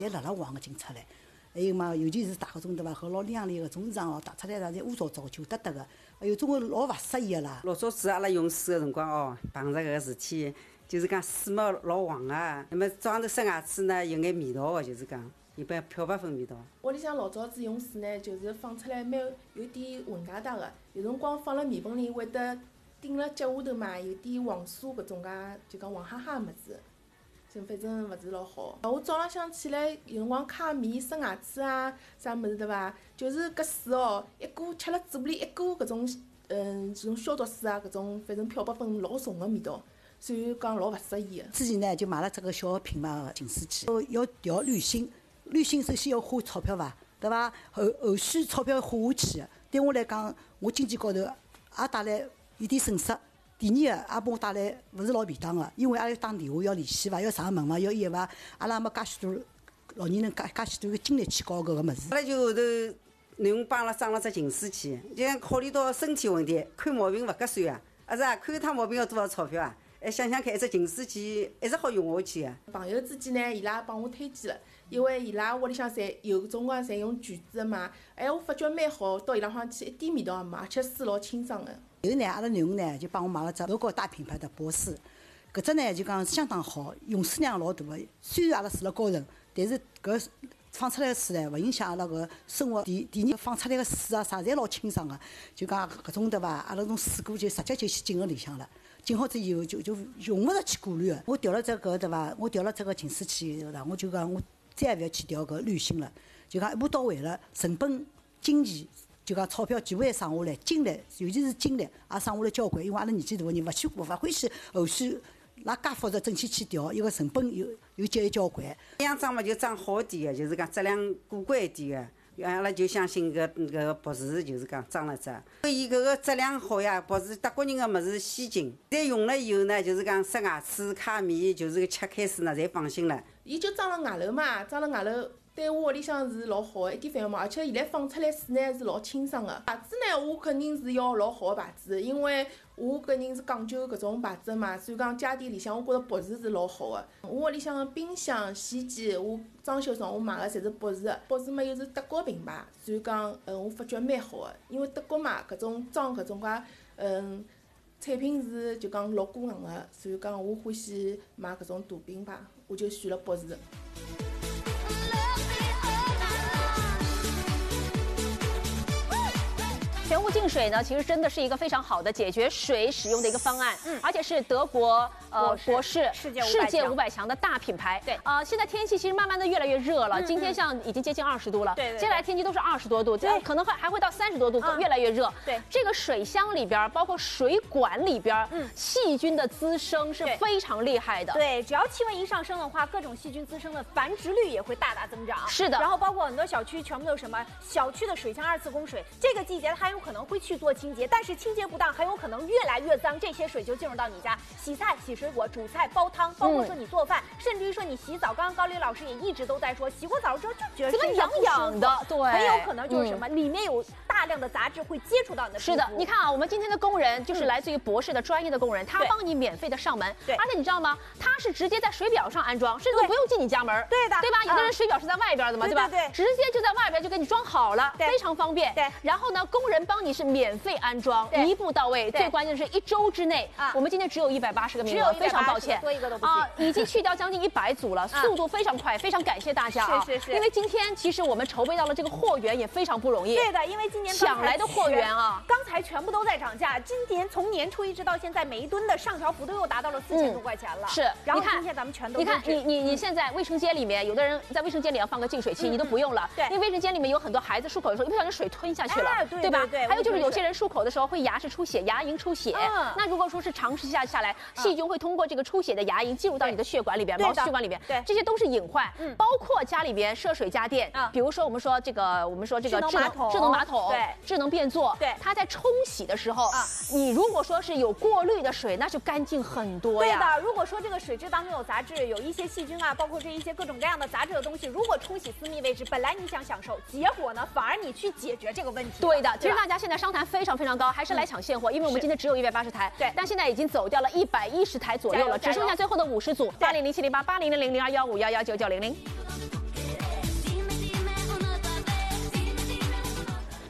侪辣辣黄个进出来。还有嘛，尤其是大搿种对伐，和老靓丽个种市场哦，打出来啦，侪污糟糟、旧得得个，哎哟，总归老勿适宜个啦。 老早子阿拉用水个辰光哦，碰着搿个事体，就是讲水嘛老黄啊。那么早上头刷牙齿呢，有眼味道个，就是讲一般漂白粉味道。 屋里向老早子用水呢，就是放出来蛮有点混疙瘩个，有辰光放辣面盆里会得顶辣脚下头嘛，有点黄酥搿种介，就讲黄哈哈个物事。就反正勿是老好。我早浪向起来有辰光揩面、刷牙齿啊，啥物事对伐？就是搿水哦，一股吃了嘴巴里一股搿种这种消毒水啊，搿种反正漂白粉老重个味道，所以讲老勿适宜个。 之前呢就买了这个小品牌个净水器，要调滤芯，滤芯首先要花钞票伐，对伐？后续钞票花下去，对我来讲，我经济高头也带来有点损失。第二个也帮我带来勿是老便当个，因为阿拉要打电话要联系伐，要上门伐，要伊伐，阿拉没介许多老年人介许多个精力去搞搿个物事。 阿拉就后头囡恩帮阿拉装了只净水器，就讲考虑到身体问题，看毛病勿合算啊，是啊，看一趟毛病要多少钞票啊？还想想看，一只净水器一直好用下去个。 朋友之间呢，伊拉帮我推荐了，因为伊拉屋里向侪有种光侪用橘子个嘛，哎，我发觉蛮好，到伊拉方去一点味道也没，而且水老清爽个。 后呢，阿拉囡恩呢就帮我买了只德国大品牌的博士，搿只呢就讲相当好，用水量老大个。虽然阿拉住了高层，但是搿放出来个水呢，勿影响阿拉搿生活。第二放出来个水啊啥，侪老清爽个。就讲搿种对伐？阿拉种水果就直接就去进个里向了。进好之以后就用勿着去过滤个。我调了这个对伐？我调了这个净水器对伐？我就讲我再也勿要去调搿滤芯了，就讲一步到位了，成本、经济。就讲钞票全部也省下来，精力尤其是精力也省下来交关，因为阿拉年纪大个人勿欢喜后续拿介复杂整天去调，伊个成本又节约交关。 这样装嘛就装好点个，就是讲质量过关一点个。阿拉就相信搿博士就是讲装了只，伊搿个质量好呀，博士德国人个物事先进。再用了以后呢，就是讲刷牙齿、揩面，就是个吃开水呢，侪放心了。 伊就装了外楼嘛，装了外楼。对我屋里向是老好个，一点烦恼没，而且现在放出来水呢是老清爽个。牌子呢，我肯定是要老好个牌子，因为我个人是讲究搿种牌子嘛，所以讲家电里向我觉着博士是老好个。我屋里向个冰箱、洗衣机，我装修上我买个侪是博士个，博士嘛又是德国品牌，所以讲我发觉蛮好个，因为德国嘛搿种装搿种介产品是就讲老过硬个，所以讲我欢喜买搿种大品牌，我就选了博士。 全屋净水呢，其实真的是一个非常好的解决水使用的一个方案，而且是德国博士世界500强的大品牌。对，现在天气其实慢慢的越来越热了，今天像已经接近20度了，对，接下来天气都是20多度，可能还会到30多度，越来越热。对，这个水箱里边，包括水管里边，细菌的滋生是非常厉害的。 对，只要气温一上升的话，各种细菌滋生的繁殖率也会大大增长。 是的， 然后包括很多小区全部都是什么小区的水箱2次供水，这个季节它有可能会去做清洁，但是清洁不当，很有可能越来越脏，这些水就进入到你家洗菜、洗水果、煮菜、煲汤，包括说你做饭，甚至于说你洗澡。刚刚高丽老师也一直都在说，洗过澡之后就觉得怎么痒痒的，对， 很有可能就是什么，里面有大量的杂质会接触到你的皮肤。 是的，你看啊，我们今天的工人就是来自于博士的专业的工人，他帮你免费的上门，对，而且你知道吗？他是直接在水表上安装，甚至不用进你家门， 对的， 对吧？有的人水表是在外边的嘛，对吧？对，直接就在外边就给你装好了，非常方便。对，然后呢，工人帮你是免费安装，一步到位。最关键的是1周之内，我们今天只有180个名额，非常抱歉， 多一个都不行已经去掉将近100组了，速度非常快，非常感谢大家啊！是，因为今天其实我们筹备到了这个货源也非常不容易。 对的，因为今年抢来的货源啊， 刚才全部都在涨价，今年从年初一直到现在，每一吨的上调幅都又达到了4000多块钱了。 是， 然后今天咱们全都你看你现在卫生间里面，有的人在卫生间里要放个净水器，你都不用了，对，因为卫生间里面有很多孩子漱口的时候，一不小心水吞下去了，对吧？对，还有就是有些人漱口的时候会牙齿出血，牙龈出血，那如果说是长时间下来，细菌会通过这个出血的牙龈进入到你的血管里边，毛细血管里边，对，这些都是隐患。包括家里边涉水家电，比如说我们说这个智能马桶，对，智能便座，对，它在冲洗的时候，你如果说是有过滤的水，那就干净很多呀。 对的，如果说这个水质当中有杂质，有一些细菌啊，包括这一些各种各样的杂质的东西，如果冲洗私密位置，本来你想享受，结果呢，反而你去解决这个问题。 对的，其实大家现在商谈非常非常高，还是来抢现货，因为我们今天只有180台，对，但现在已经走掉了110台左右了，只剩下最后的50组，80070880000215119900。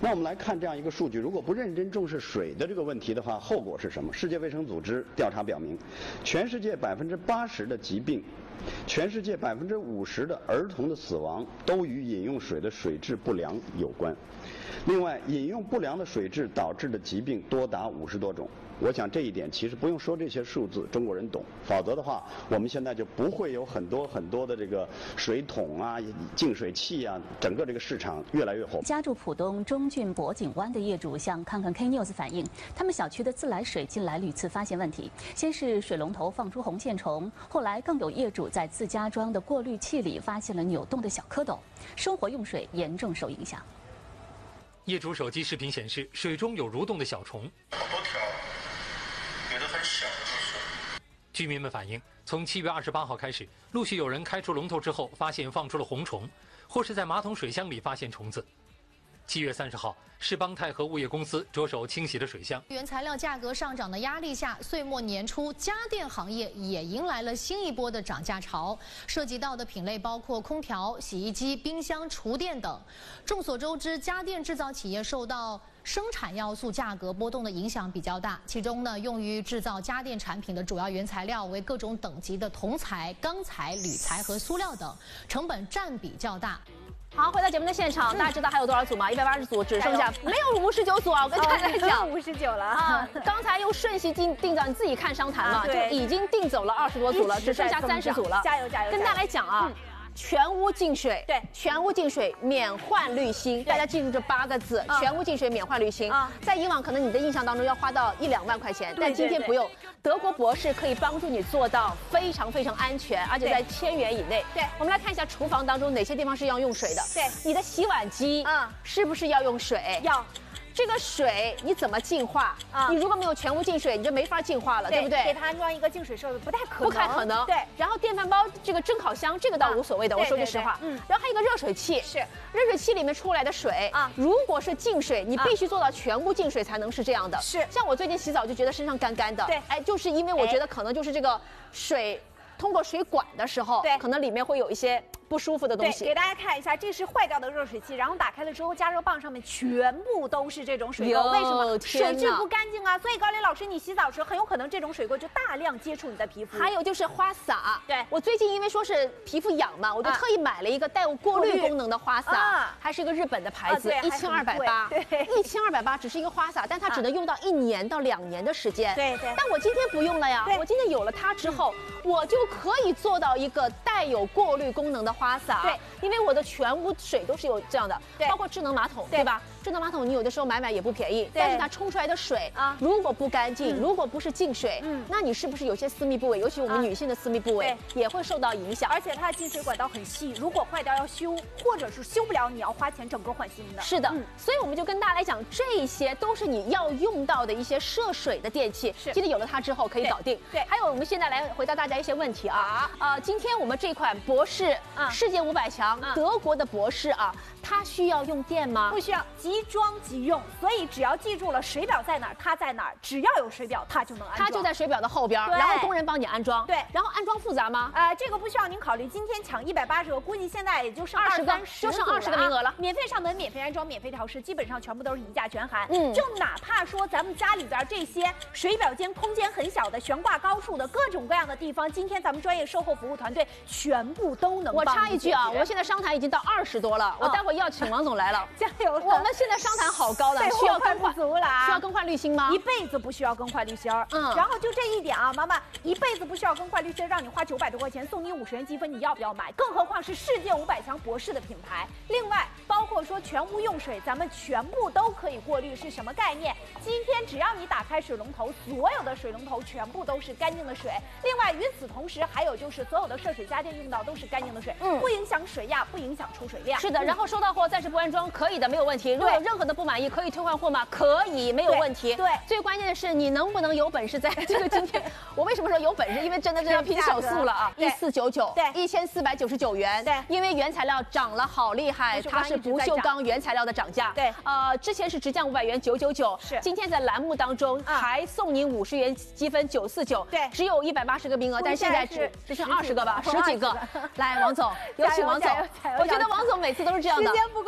那我们来看这样一个数据，如果不认真重视水的这个问题的话，后果是什么？世界卫生组织调查表明，全世界80%的疾病，全世界50%的儿童的死亡都与饮用水的水质不良有关。另外，饮用不良的水质导致的疾病多达50多种。我想这一点其实不用说这些数字，中国人懂。否则的话，我们现在就不会有很多的这个水桶啊、净水器啊，整个这个市场越来越火。 家住浦东中郡博景湾的业主向看看 K News 反映，他们小区的自来水近来屡次发现问题，先是水龙头放出红线虫，后来更有业主在自家装的过滤器里发现了扭动的小蝌蚪，生活用水严重受影响。 业主手机视频显示，水中有蠕动的小虫。 好多条，有的很小的就是。 居民们反映，从7月28号开始，陆续有人开出龙头之后，发现放出了红虫，或是在马桶水箱里发现虫子。7月30号，世邦泰和物业公司着手清洗了水箱。 原材料价格上涨的压力下，岁末年初，家电行业也迎来了新一波的涨价潮。涉及到的品类包括空调、洗衣机、冰箱、厨电等。众所周知，家电制造企业受到生产要素价格波动的影响比较大，其中呢，用于制造家电产品的主要原材料为各种等级的铜材、钢材、铝材和塑料等，成本占比较大。 好，回到节目的现场，大家知道还有多少组吗？180组，只剩下没有59组啊！我跟大家讲 ，59了啊！刚才用瞬息定早，你自己看商谈嘛，就已经定走了20多组了，只剩下30组了。 加油加油！ 跟大家来讲啊。全屋净水， 对， 全屋净水免换滤芯，大家记住这8个字，全屋净水免换滤芯。在以往可能你的印象当中要花到1、2万块钱，但今天不用。德国博士可以帮助你做到非常安全，而且在1000元以内。 对， 我们来看一下厨房当中哪些地方是要用水的。 对， 你的洗碗机，是不是要用水？ 要。 这个水你怎么净化？你如果没有全屋净水，你就没法净化了，对不对？ 给它安装一个净水设备不太可能。 对。然后电饭煲这个蒸烤箱，这个倒无所谓的，我说句实话。然后还有一个热水器， 是热水器里面出来的水如果是净水，你必须做到全屋净水才能是这样的。 是。 像我最近洗澡就觉得身上干干的， 对， 就是因为我觉得可能就是这个水通过水管的时候，可能里面会有一些不舒服的东西。 给大家看一下，这是坏掉的热水器，然后打开了之后，加热棒上面全部都是这种水垢，为什么？水质不干净啊！所以高磊老师，你洗澡时很有可能这种水垢就大量接触你的皮肤。 还有就是花洒， 对， 我最近因为说是皮肤痒嘛，我就特意买了一个带有过滤功能的花洒，还是一个日本的牌子，1280， 对 ，1280只是一个花洒，但它只能用到1年到2年的时间。 对。 但我今天不用了呀，我今天有了它之后，我就可以做到一个带有过滤功能的花洒。 对。 因为我的全屋水都是有这样的，包括智能马桶，对吧？智能马桶你有的时候买也不便宜，但是它冲出来的水如果不干净，如果不是净水，那你是不是有些私密部位，尤其我们女性的私密部位也会受到影响？ 而且它的进水管道很细，如果坏掉要修，或者是修不了，你要花钱整个换新的。 是的，所以我们就跟大家来讲，这些都是你要用到的一些涉水的电器。 是， 今天有了它之后可以搞定。 对， 还有我们现在来回答大家一些问题啊。今天我们这款博士世界500强德国的博士它需要用电吗？ 不需要，即装即用。所以只要记住了水表在哪儿，它在哪儿，只要有水表，它就能安装。 它就在水表的后边，然后工人帮你安装。 对， 然后安装复杂吗？ 这个不需要您考虑。今天抢180个，估计现在也就剩20个， 就剩20个名额了。 免费上门，免费安装，免费调试，基本上全部都是一价全含。就哪怕说咱们家里边这些水表间空间很小的、悬挂高处的各种各样的地方，今天咱们专业售后服务团队全部都能帮。 我插一句啊，我现在商谈已经到20多了，我待会要请王总来了， 加油！ 我们现在商谈好高的，需要更换足了啊！ 需要更换滤芯吗？ 一辈子不需要更换滤芯儿。然后就这一点啊，妈妈一辈子不需要更换滤芯，让你花900多块钱，送你50元积分，你要不要买？更何况是世界500强博士的品牌。另外，包括说全屋用水，咱们全部都可以过滤，是什么概念？今天只要你打开水龙头，所有的水龙头全部都是干净的水。另外，与此同时，还有就是所有的涉水家电用到都是干净的水，不影响水压，不影响出水量。 是的，然后收到货暂时不安装，可以的，没有问题。如果有任何的不满意，可以退换货吗？可以，没有问题。 对， 最关键的是你能不能有本事在这个今天，我为什么说有本事？因为真的是要拼手速了啊！1499， 对 ，1499元， 对， 因为原材料涨了好厉害，它是不锈钢原材料的涨价， 对， 之前是直降500元999， 是， 今天在栏目当中还送您50元积分949， 对， 只有180个名额，但现在只剩20个吧，10几个。来，王总，有请王总，我觉得王总每次都是这样的， 时间不够。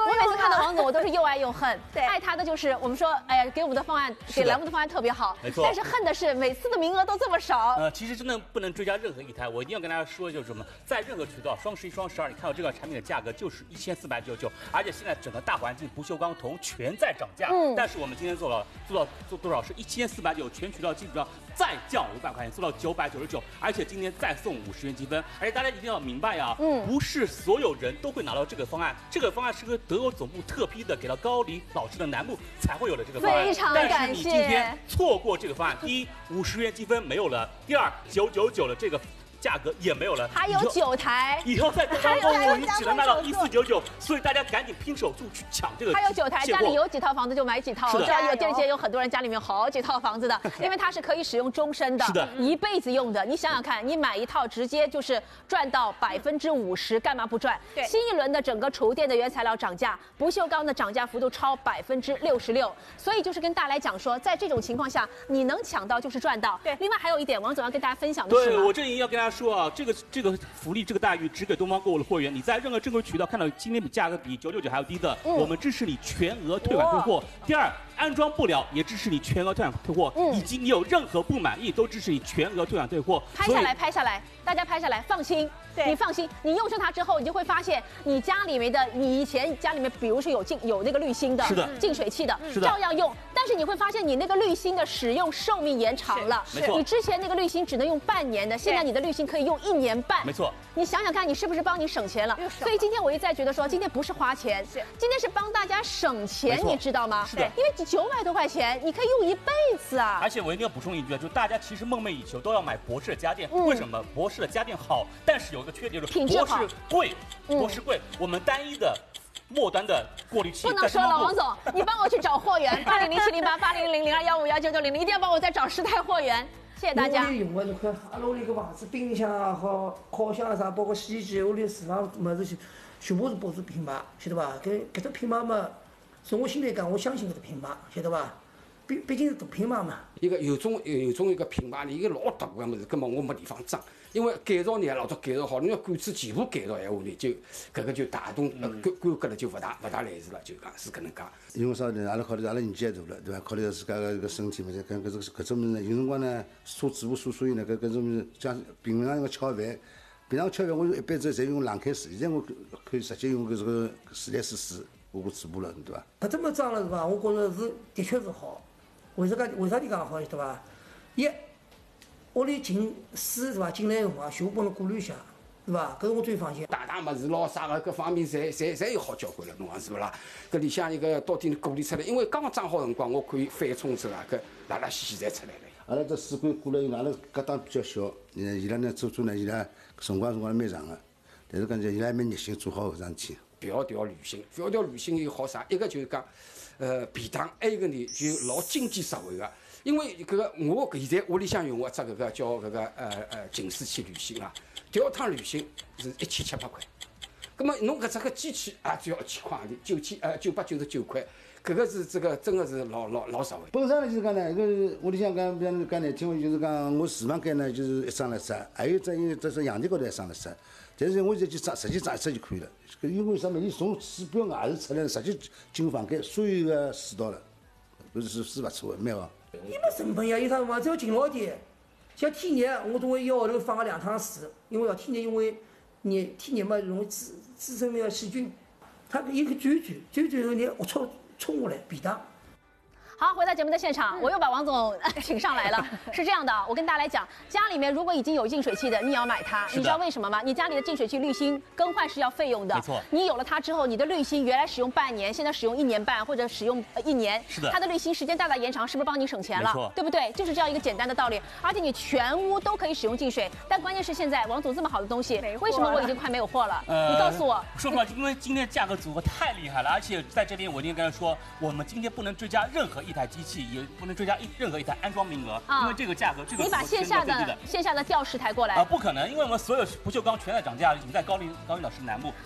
够用了。 我每次看到王总，我都是又爱又恨。 对， 爱他的就是我们说，哎呀，给我们的方案，给栏目的方案特别好。 没错。 但是恨的是每次的名额都这么少。 其实真的不能追加任何一台。我一定要跟大家说，就是什么，在任何渠道，双11、双12，你看到这个产品的价格就是1499，而且现在整个大环境不锈钢铜全在涨价。但是我们今天做多少？是1490，全渠道基本上再降500块钱，做到999，而且今天再送50元积分。而且大家一定要明白啊，不是所有人都会拿到这个方案，这个方案是个德国总部特批的，给到高龄老师的栏目才会有的这个方案。 非常但感谢。 是你今天错过这个方案，第一，50元积分没有了；第二，999的这个价格也没有了， 还有9台， 以后在德邦购物你只能买到1499，所以大家赶紧拼手速去抢这个。 还有9台，家里有几套房子就买几套。我知道有电视界有很多人家里面有好几套房子的，因为它是可以使用终身的， 是的， 一辈子用的。你想想看，你买一套直接就是赚到50%，干嘛不赚？ 对， 新一轮的整个厨电的原材料涨价，不锈钢的涨价幅度超66%，所以就是跟大家来讲说，在这种情况下，你能抢到就是赚到。 对， 另外还有一点，王总要跟大家分享的是， 对我这里要跟大家说啊，这个福利这个待遇只给东方购物的会员，你在任何正规渠道看到今天价格比999还要低的，我们支持你全额退款退货。第二，安装不了也支持你全额退款退货，以及你有任何不满意都支持你全额退款退货。 拍下来，大家拍下来，放心。你放心，你用上它之后，你就会发现你家里面的，你以前家里面，比如说有那个滤芯的，净水器的，照样用。但是你会发现你那个滤芯的使用寿命延长了。你之前那个滤芯只能用半年的，现在你的滤芯可以用1年半。 没错。 你想想看，你是不是帮你省钱了？所以今天我一再觉得说，今天不是花钱，今天是帮大家省钱，你知道吗？ 是的。 因为900多块钱，你可以用一辈子啊。 而且我一定要补充一句啊，就大家其实梦寐以求都要买博士的家电，为什么？博士的家电好，但是有一个缺点就是博士贵，博士贵，我们单一的末端的过滤器不能说了，王总，你帮我去找货源，800708800002151990，你一定要帮我再找10台货源，谢谢大家。 屋里用的你看，阿拉屋里个房子，冰箱也好，烤箱啥，包括洗衣机，屋里厨房么子全部是博士品牌，晓得吧？搿只品牌嘛，从我心里讲，我相信搿只品牌，晓得吧？毕竟是大品牌嘛。有种一个品牌，一个老大个么子，根本我没地方装。因为改造呢，老早改造好，你要管子全部改造闲话呢，就搿个就大动管了就勿大来事了，就讲是搿能介。 因为啥呢？阿拉考虑阿拉年纪也大了，对伐？考虑自家个身体嘛，跟搿种物事呢，有辰光呢，做主妇所以呢，搿种物事像平常个炒饭，平常炒饭我一般侪用冷开水，现在我可以直接用搿个自来水我直播了，对伐？搿这么装了是伐？我觉着是的确是好。为啥你讲好晓得伐？屋里进水是伐？进来辰光全部帮侬过滤一下，是伐？搿是我最放心。大物事咯啥个各方面侪有好交关了，侬讲是勿啦？搿里向一个到底过滤出来，因为刚刚装好辰光，我可以翻冲之啊，搿拉稀侪出来了。阿拉这水管过来，阿拉搿档比较小，伊拉呢做呢，伊拉辰光蛮长个，但是讲伊拉还蛮热心，做好搿桩事体。调滤芯有好啥？一个就是讲，便当，还有一个呢就老经济实惠个。因为搿个我现在屋里向用个只搿个叫搿个净水器滤芯啊，调趟滤芯是1700块。葛末侬搿只个机器也只要1000块钿，999块，搿个是这个真个是老实惠。本身呢就是讲呢，搿屋里向讲讲难听话就是讲，我厨房间呢就是一装了只，还有这是阳台高头还装了只，但是我现在就直接装一只就可以了。因为什么？伊从水表外头出来，直接进入房间，所有个水道了，搿是勿错的，蛮好。伊没成本呀，有啥辰光只要勤劳点。像天热，我总会1号头放个2趟水，因为要天热，因为天热嘛容易滋生那个细菌。它一个转后你龌冲下来，便当。 好，回到节目的现场，我又把王总请上来了。是这样的，我跟大家来讲，家里面如果已经有净水器的，你也要买它。你知道为什么吗？你家里的净水器滤芯更换是要费用的。 没错。 你有了它之后，你的滤芯原来使用半年，现在使用1年半或者使用1年， 是的。 它的滤芯时间大大延长，是不是帮你省钱了？ 没错。 对不对？就是这样一个简单的道理。而且你全屋都可以使用净水，但关键是现在王总这么好的东西，为什么我已经快没有货了？你告诉我。 说实话，因为今天价格组合太厉害了，而且在这边我一定跟他说，我们今天不能追加任何一台机器，也不能追加任何一台安装名额，因为这个价格，这个你把线下的调10台过来不可能，因为我们所有不锈钢全在涨价，已经在高领导师栏目。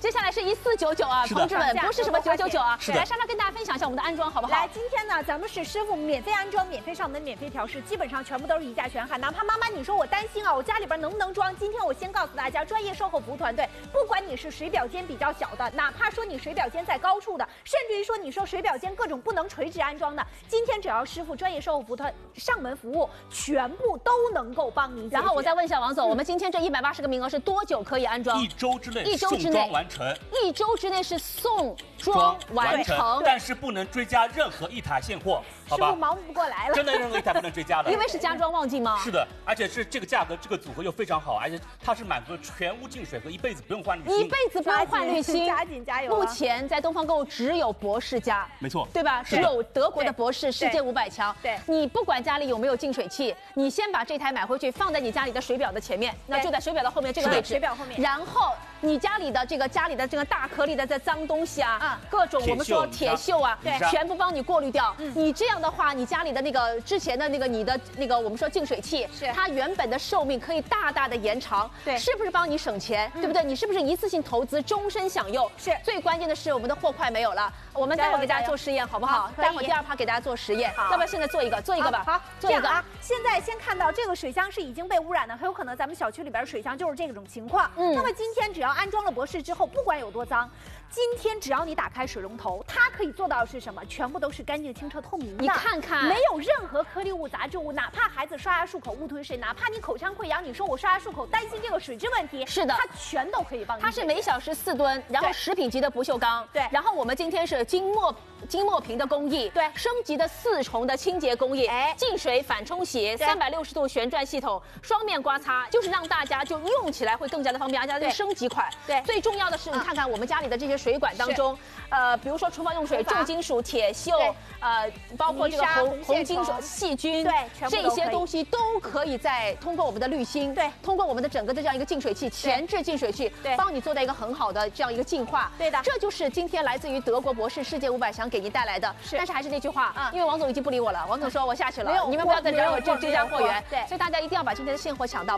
接下来是1499啊，同志们，不是什么999啊。来，莎莎跟大家分享一下我们的安装好不好？ 来，今天呢，咱们是师傅免费安装、免费上门、免费调试，基本上全部都是一价全喊。哪怕妈妈你说我担心啊，我家里边能不能装？今天我先告诉大家，专业售后服务团队，不管你是水表间比较小的，哪怕说你水表间在高处的，甚至于说你说水表间各种不能垂直安装的，今天只要师傅专业售后服务团上门服务，全部都能够帮您。 然后我再问一下王总，我们今天这180个名额是多久可以安装？ 1周之内， 送装完成。 1周之内是送装完成， 但是不能追加任何一台现货，好吧？ 师傅忙不过来了， 真的任何一台不能追加的， 因为是加装旺季吗？ 是的，而且是这个价格，这个组合又非常好，而且它是满足全屋净水和一辈子不用换滤芯， 一辈子不用换滤芯， 加紧加油！ 目前在东方购物只有博士家， 没错， 对吧？只有德国的博士，世界500强。 对， 你不管家里有没有净水器，你先把这台买回去，放在你家里的水表的前面，那就在水表的后面这个位置， 水表后面， 然后你家里的这个大颗粒的这脏东西啊，各种我们说铁锈啊， 对， 全部帮你过滤掉。你这样的话，你家里的那个之前的你的我们说净水器，它原本的寿命可以大大的延长， 对， 是不是帮你省钱？对不对？你是不是一次性投资，终身享用？ 是。 最关键的是我们的货快没有了，我们待会儿给大家做实验好不好？待会儿第2趴给大家做实验，要不要现在做一个吧？ 好， 做一个啊。现在先看到这个水箱是已经被污染的，很有可能咱们小区里边水箱就是这种情况。那么今天只要安装了博士之后，不管有多脏，今天只要你打开水龙头，它可以做到的是什么？全部都是干净、清澈、透明的。 你看看， 没有任何颗粒物、杂质物，哪怕孩子刷牙漱口误吞水，哪怕你口腔溃疡，你说我刷牙漱口担心这个水质问题， 是的， 它全都可以帮你。 它是每小时4吨，然后食品级的不锈钢， 对， 然后我们今天是金墨瓶的工艺， 对， 升级的4重的清洁工艺，净水反冲洗，360度旋转系统，双面刮擦，就是让大家就用起来会更加的方便，而且它是升级款。 对， 最重要的是你看看我们家里的这些水管当中，比如说厨房用水重金属、铁锈，包括这个红金属、细菌， 对， 这些东西都可以通过我们的滤芯， 对， 通过我们的整个的这样一个净水器，前置净水器， 对， 帮你做到一个很好的这样一个净化。 对的， 这就是今天来自于德国博士世界500强给您带来的。但是还是那句话，因为王总已经不理我了，王总说我下去了，你们不要再惹我追加货源。对，所以大家一定要把今天的现货抢到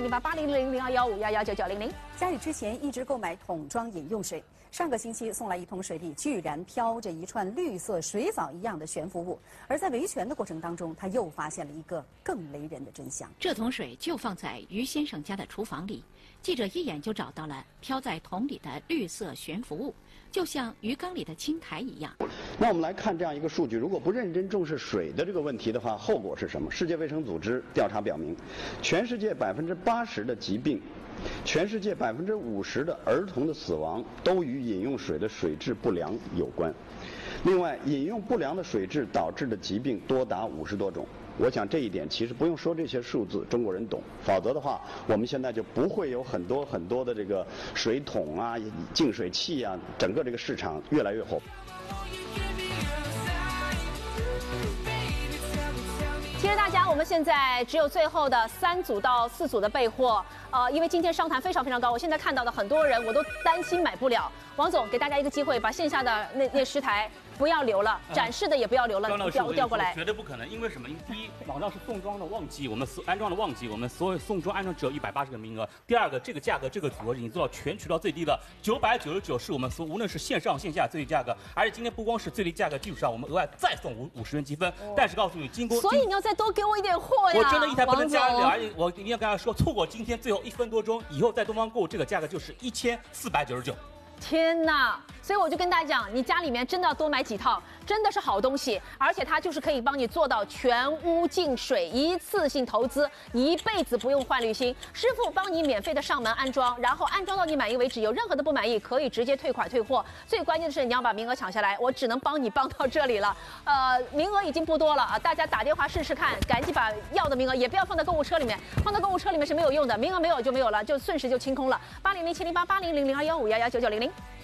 80070880000215119900。 家里之前一直购买桶装饮用水，上个星期送来一桶水里居然飘着一串绿色水藻一样的悬浮物，而在维权的过程当中，他又发现了一个更雷人的真相。 这桶水就放在于先生家的厨房里，记者一眼就找到了飘在桶里的绿色悬浮物，就像鱼缸里的青苔一样。 那我们来看这样一个数据，如果不认真重视水的这个问题的话，后果是什么？世界卫生组织调查表明，全世界80%的疾病，全世界50%的儿童的死亡都与饮用水的水质不良有关。另外，饮用不良的水质导致的疾病多达50多种。我想这一点其实不用说这些数字，中国人懂。否则的话，我们现在就不会有很多的这个水桶啊、净水器啊，整个这个市场越来越火。 其实大家，我们现在只有最后的3组到4组的备货，因为今天商谈非常非常高，我现在看到的很多人我都担心买不了。王总给大家一个机会，把线下的那10台不要留了，展示的也不要留了，调过来。 绝对不可能，因为什么？因为第一，网上是送装的旺季，我们安装的旺季，我们所有送装安装只有180个名额。第二个，这个价格这个组合已经做到全渠道最低了，999是我们无论是线上线下最低价格，而且今天不光是最低价格基础上，我们额外再送50元积分。但是告诉你，所以你要再多给我一点货呀！ 我真的一台不能加了，而且我一定要跟大家说，错过今天最后1分多钟，以后在东方购物这个价格就是1499。 天哪！所以我就跟大家讲，你家里面真的要多买几套，真的是好东西，而且它就是可以帮你做到全屋净水，一次性投资，一辈子不用换滤芯，师傅帮你免费的上门安装，然后安装到你满意为止，有任何的不满意可以直接退款退货。最关键的是你要把名额抢下来，我只能帮你帮到这里了。名额已经不多了啊，大家打电话试试看，赶紧把要的名额也不要放在购物车里面，放到购物车里面是没有用的，名额没有就没有了，就瞬时就清空了。80070880000215119900。